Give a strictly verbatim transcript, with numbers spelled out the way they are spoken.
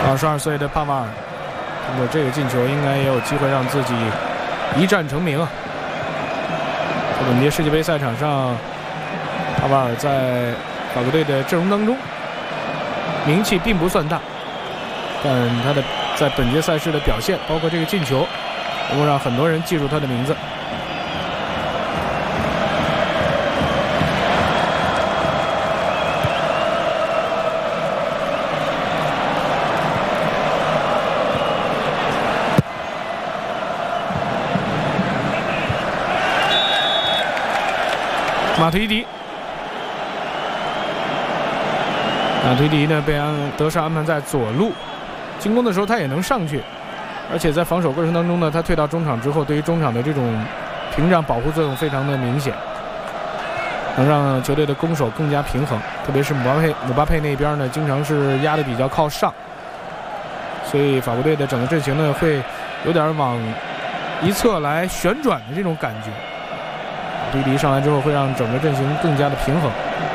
二十二岁的帕瓦尔通过这个进球，应该也有机会让自己一战成名啊！在本届世界杯赛场上，帕瓦尔在法国队的阵容当中名气并不算大，但他的在本届赛事的表现，包括这个进球，能够让很多人记住他的名字。马图伊迪，马图伊迪呢被安德尚安排在左路，进攻的时候他也能上去，而且在防守过程当中呢，他退到中场之后，对于中场的这种屏障保护作用非常的明显，能让球队的攻守更加平衡。特别是姆巴佩，姆巴佩那边呢，经常是压的比较靠上，所以法国队的整个阵型呢会有点往一侧来旋转的这种感觉。马图伊迪上来之后，会让整个阵型更加的平衡。